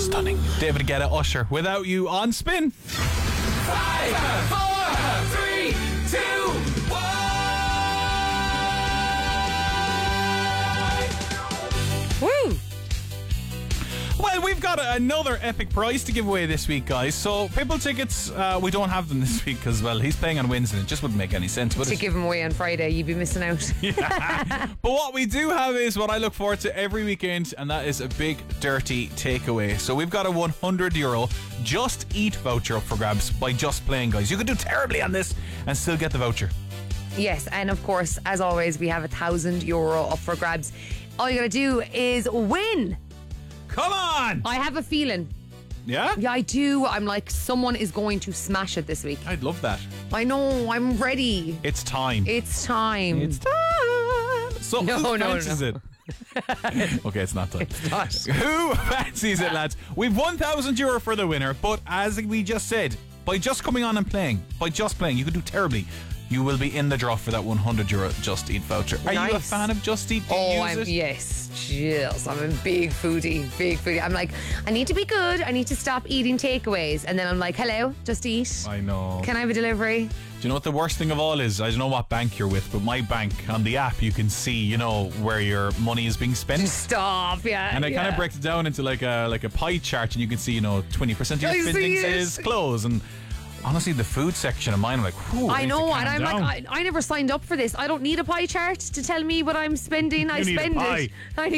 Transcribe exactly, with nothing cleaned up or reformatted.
Stunning. David Guetta, Usher, Without You on Spin. Five, four, three, two, one. Woo! Well, we've got another epic prize to give away this week, guys. So, Pimple tickets, uh, we don't have them this week because, well, he's playing on Wednesday. It just wouldn't make any sense, would To it? give them away on Friday, you'd be missing out. But what we do have is what I look forward to every weekend, and that is a big, dirty takeaway. So, we've got a one hundred euro Just Eat voucher up for grabs by just playing, guys. You could do terribly on this and still get the voucher. Yes, and of course, as always, we have a thousand euro up for grabs. All you gotta do is win. Come on! I have a feeling. Yeah? Yeah, I do. I'm like, someone is going to smash it this week. I'd love that. I know, I'm ready. It's time. It's time. It's time. So No, who no, fancies no. it? Okay, it's not time. It's not. Who fancies it, lads? We've one thousand euro for the winner, but as we just said, by just coming on and playing, by just playing, you could do terribly. You will be in the draw for that one hundred euro Just Eat voucher. Are you a Nice. fan of Just Eat? Do you Oh, use I'm it? yes, chills. I'm a big foodie, big foodie. I'm like, I need to be good. I need to stop eating takeaways, and then I'm like, hello, Just Eat. I know. Can I have a delivery? Do you know what the worst thing of all is? I don't know what bank you're with, but my bank, on the app, you can see, you know, where your money is being spent. Stop, yeah. And it yeah. kind of breaks it down into like a like a pie chart, and you can see, you know, twenty percent of I your see spending it. is clothes. And honestly, the food section of mine, I'm like, whew, I need to know, calm and I'm down. like, I, I never signed up for this. I don't need a pie chart to tell me what I'm spending. I You need a spend pie. it. I